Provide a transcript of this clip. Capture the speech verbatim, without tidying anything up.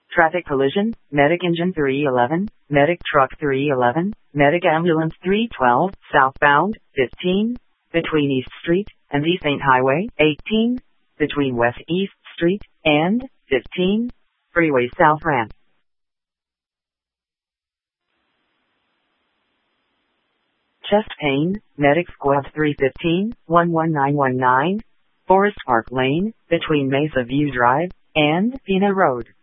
Traffic collision, Medic engine three eleven, Medic truck three eleven, Medic ambulance three twelve, southbound, fifteen, between East Street and East Saint Highway, eighteen, between West East Street and fifteen, freeway south ramp. Chest pain, Medic squad three fifteen, one one nine one nine, Forest Park Lane, between Mesa View Drive and Pina Road.